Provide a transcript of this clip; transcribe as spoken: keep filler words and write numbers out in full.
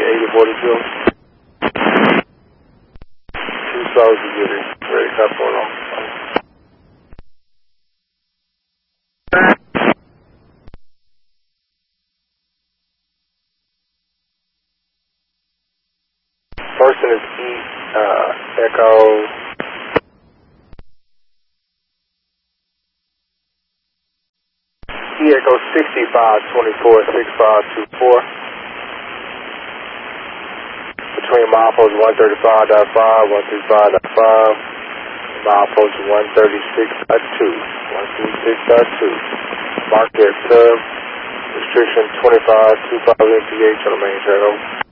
eighty forty-two. Two slows to get it. Ready, stop going on. Person is East, uh, Echo. E Echo sixty-five twenty-four, six five two four. Between milepost one thirty-five point five, one thirty-five point five, milepost one thirty-six point two, one thirty-six point two. Mark at sub, restriction twenty-five, twenty-five M P H on the main channel.